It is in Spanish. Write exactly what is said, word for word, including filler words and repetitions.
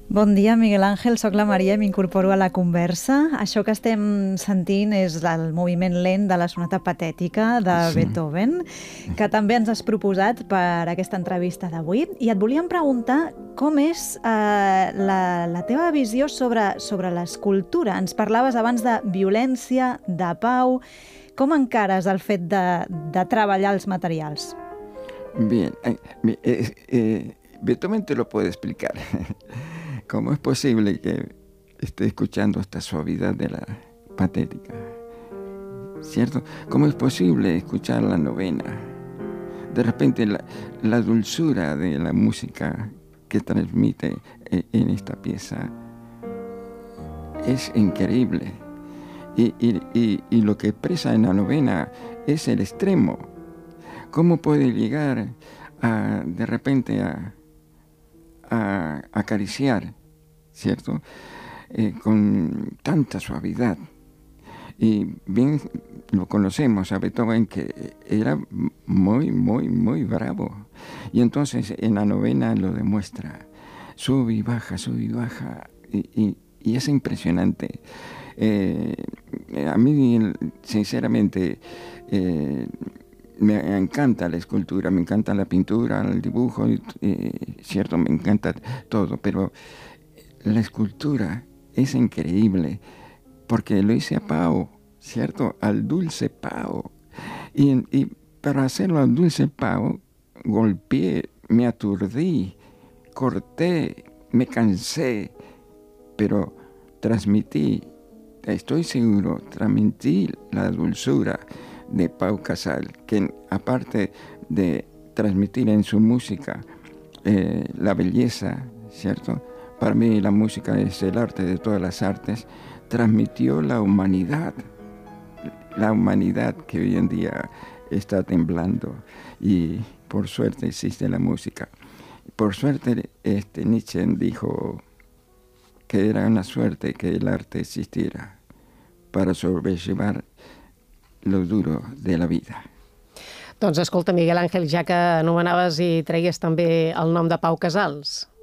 Bon dia, Miguel Ángel. Soc la Maria i m'incorporo a la conversa. Això que estem sentint és el moviment lent de la sonata patètica de Sí. Beethoven, que també ens has proposat per aquesta entrevista d'avui. I et volíem preguntar com és eh, la, la teva visió sobre, sobre l'escultura. Ens parlaves abans de violència, de pau. Com encares el fet de, de treballar els materials? Bien, eh, eh, eh, Beethoven te lo puede explicar. ¿Cómo es posible que esté escuchando esta suavidad de la patética? ¿Cierto? ¿Cómo es posible escuchar la novena? De repente la, la dulzura de la música que transmite en esta pieza es increíble. Y, y, y, y lo que expresa en la novena es el extremo. ¿Cómo puede llegar a, de repente a, a acariciar, ¿cierto? Eh, con tanta suavidad. Y bien lo conocemos a Beethoven, que era muy, muy, muy bravo. Y entonces en la novena lo demuestra. Sube y baja, sube y baja. Y, y, y es impresionante. Eh, a mí, sinceramente, eh, me encanta la escultura, me encanta la pintura, el dibujo, eh, cierto, me encanta todo, pero la escultura es increíble porque lo hice a Pau, cierto, al dulce Pau, y, y para hacerlo al dulce Pau golpeé, me aturdí, corté, me cansé, pero transmití, estoy seguro, transmití la dulzura de Pau Casals, que aparte de transmitir en su música eh, la belleza, ¿cierto? Para mí la música es el arte de todas las artes, transmitió la humanidad, la humanidad que hoy en día está temblando, y por suerte existe la música. Por suerte este Nietzsche dijo que era una suerte que el arte existiera para sobrellevar lo duro de la vida. Doncs escolta, Miguel Ángel, ja que anomenaves i treies també el nom de Pau Casals,